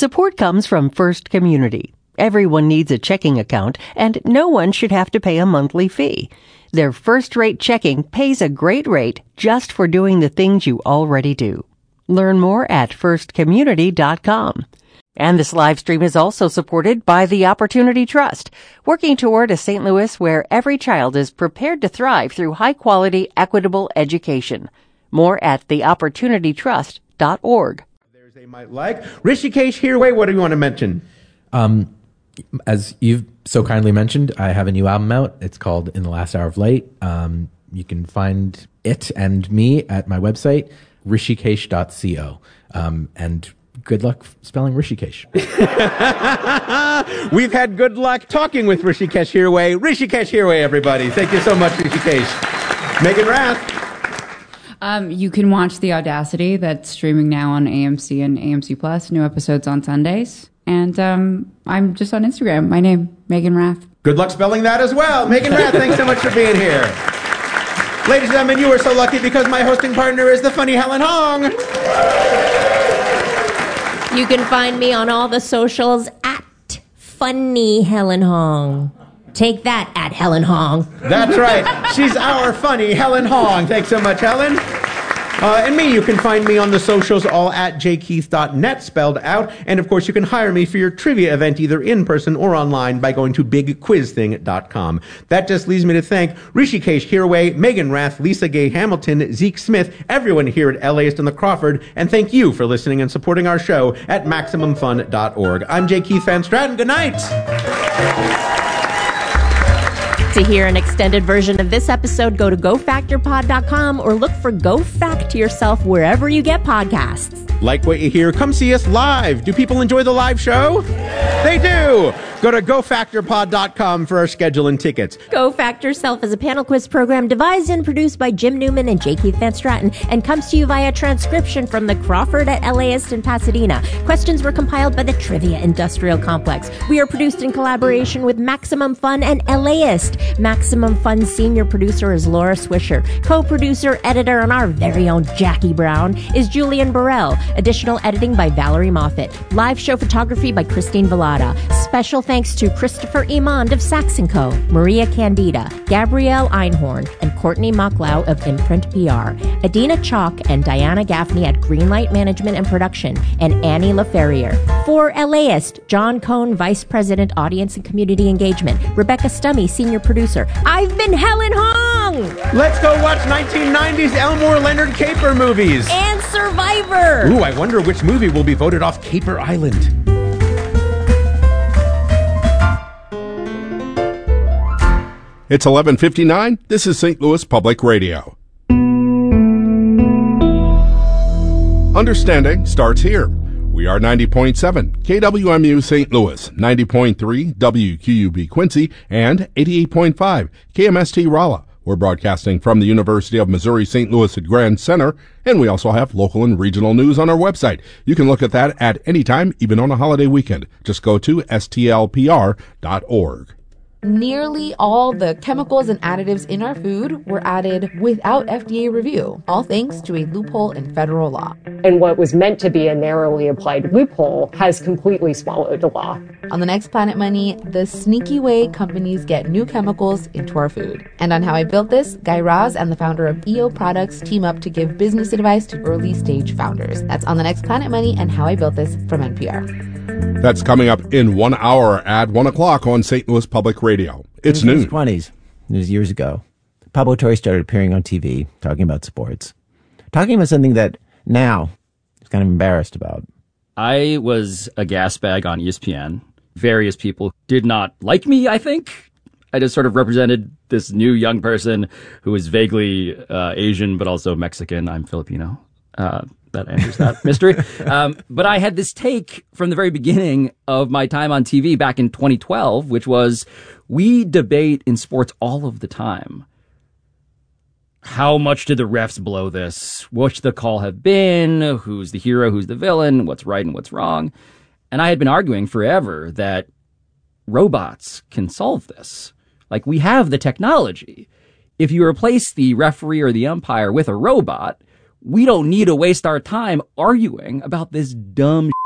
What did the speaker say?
Support comes from First Community. Everyone needs a checking account, and no one should have to pay a monthly fee. Their first-rate checking pays a great rate just for doing the things you already do. Learn more at firstcommunity.com. And this live stream is also supported by the Opportunity Trust, working toward a St. Louis where every child is prepared to thrive through high-quality, equitable education. More at theopportunitytrust.org. There's a might like. Rishikesh Hirway, what do you want to mention? As you've so kindly mentioned, I have a new album out. It's called In the Last Hour of Light. You can find it and me at my website, rishikesh.co. And good luck spelling Rishikesh. We've had good luck talking with Rishikesh Hirway. Rishikesh Hirway, everybody. Thank you so much, Rishikesh. Megan Rath. You can watch The Audacity. That's streaming now on AMC and AMC Plus. New episodes on Sundays. And I'm just on Instagram. My name, Megan Rath. Good luck spelling that as well. Megan Rath, thanks so much for being here. Ladies and gentlemen, you are so lucky because my hosting partner is the funny Helen Hong. You can find me on all the socials at Funny Helen Hong. Take that at Helen Hong. That's right. She's our funny Helen Hong. Thanks so much, Helen. And me, you can find me on the socials, all at jkeith.net, spelled out. And, of course, you can hire me for your trivia event, either in person or online, by going to bigquizthing.com. That just leaves me to thank Rishikesh Hirway, Megan Rath, Lisa Gay Hamilton, Zeke Smith, everyone here at LAist and the Crawford, and thank you for listening and supporting our show at MaximumFun.org. I'm J. Keith Van Stratton. Good night. To hear an extended version of this episode, go to GoFactorPod.com or look for Go Fact Yourself wherever you get podcasts. Like what you hear, come see us live. Do people enjoy the live show? They do. Go to GoFactorPod.com for our schedule and tickets. Go Fact Yourself is a panel quiz program devised and produced by Jim Newman and J. Keith Van Stratton and comes to you via transcription from the Crawford at LAist in Pasadena. Questions were compiled by the Trivia Industrial Complex. We are produced in collaboration with Maximum Fun and LAist. Maximum Fun's senior producer is Laura Swisher. Co-producer, editor, and our very own Jackie Brown is Julian Burrell. Additional editing by Valerie Moffat. Live show photography by Christine Vallada. Special thanks to Christopher Imond of Saxon Co., Maria Candida, Gabrielle Einhorn, and Courtney Mocklau of Imprint PR. Adina Chalk and Diana Gaffney at Greenlight Management and Production, and Annie LaFerrier. For LAist, John Cohn, Vice President, Audience and Community Engagement. Rebecca Stummy, Senior Producer. I've been Helen Hong! Let's go watch 1990s Elmore Leonard Caper movies. And Survivor! Ooh, I wonder which movie will be voted off Caper Island. It's 11:59. This is St. Louis Public Radio. Understanding starts here. We are 90.7 KWMU St. Louis, 90.3 WQUB Quincy, and 88.5 KMST Rolla. We're broadcasting from the University of Missouri St. Louis at Grand Center, and we also have local and regional news on our website. You can look at that at any time, even on a holiday weekend. Just go to stlpr.org. Nearly all the chemicals and additives in our food were added without FDA review, all thanks to a loophole in federal law. And what was meant to be a narrowly applied loophole has completely swallowed the law. On the next Planet Money, the sneaky way companies get new chemicals into our food. And on How I Built This, Guy Raz and the founder of EO Products team up to give business advice to early stage founders. That's on the next Planet Money and How I Built This from NPR. That's coming up in 1 hour at 1 o'clock on St. Louis Public Radio. It's noon. In the 20s, it was years ago, Pablo Torre started appearing on TV, talking about sports. Talking about something that now he's kind of embarrassed about. I was a gas bag on ESPN. Various people did not like me, I think. I just sort of represented this new young person who is vaguely Asian, but also Mexican. I'm Filipino. That answers that mystery. But I had this take from the very beginning of my time on TV back in 2012, which was, we debate in sports all of the time. How much did the refs blow this? What should the call have been? Who's the hero? Who's the villain? What's right and what's wrong? And I had been arguing forever that robots can solve this. Like, we have the technology. If you replace the referee or the umpire with a robot, we don't need to waste our time arguing about this dumb